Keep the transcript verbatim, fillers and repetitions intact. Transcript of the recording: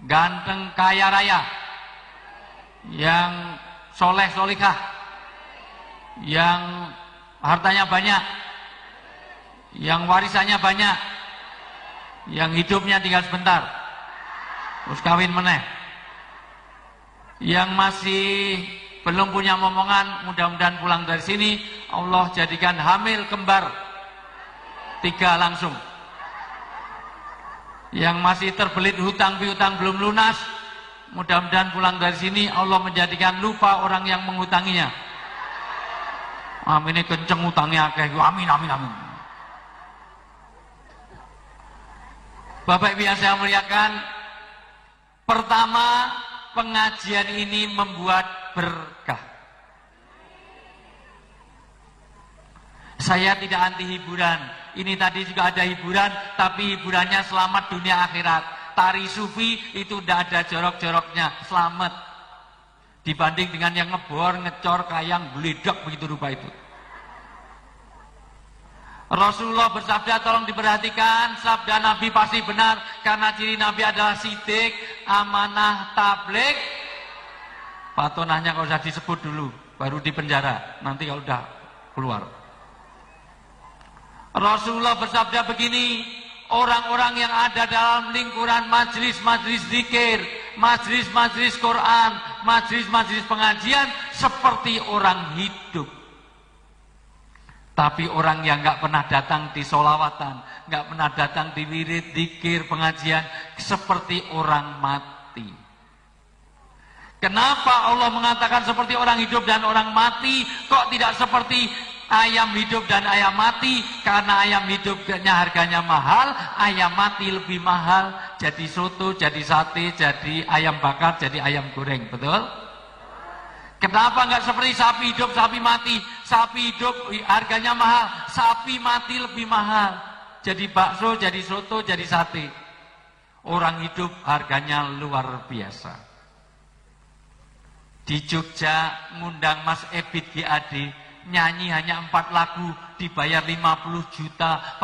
ganteng kaya raya, yang soleh solikah, yang hartanya banyak, yang warisannya banyak, yang hidupnya tinggal sebentar, terus kawin meneh. Yang masih belum punya momongan, mudah-mudahan pulang dari sini Allah jadikan hamil kembar tiga langsung. Yang masih terbelit hutang piutang belum lunas, mudah-mudahan pulang dari sini Allah menjadikan lupa orang yang mengutanginya. Amin, kenceng utangnya akeh. Amin amin amin. Bapak Ibu yang saya muliakan, pertama, pengajian ini membuat berkah. Saya tidak anti hiburan. Ini tadi juga ada hiburan, tapi hiburannya selamat dunia akhirat. Tari sufi itu tidak ada jorok-joroknya, selamat. Dibanding dengan yang ngebor, ngecor, kayang, beledak begitu rupa itu. Rasulullah bersabda, tolong diperhatikan, sabda Nabi pasti benar, karena ciri Nabi adalah sidik, amanah, tabligh. Patonahnya kalau sudah disebut dulu, baru dipenjara, nanti kalau sudah keluar. Rasulullah bersabda begini, orang-orang yang ada dalam lingkuran majlis-majlis zikir, majlis-majlis Quran, majlis-majlis pengajian seperti orang hidup. Tapi orang yang nggak pernah datang di sholawatan, nggak pernah datang di wirid, zikir, pengajian, seperti orang mati. Kenapa Allah mengatakan seperti orang hidup dan orang mati, kok tidak seperti ayam hidup dan ayam mati? Karena ayam hidupnya harganya mahal, ayam mati lebih mahal. Jadi soto, jadi sate, jadi ayam bakar, jadi ayam goreng, betul? Kenapa nggak seperti sapi hidup, sapi mati? Sapi hidup harganya mahal, sapi mati lebih mahal. Jadi bakso, jadi soto, jadi sate. Orang hidup harganya luar biasa. Di Jogja ngundang Mas Ebit G A D, nyanyi hanya empat lagu, dibayar lima puluh juta.